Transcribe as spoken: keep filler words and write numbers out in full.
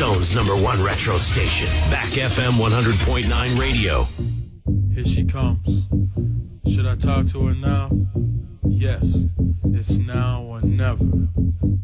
Zone's number one retro station, Back F M one hundred point nine Radio. Here she comes. Should I talk to her now? Yes, it's now or never.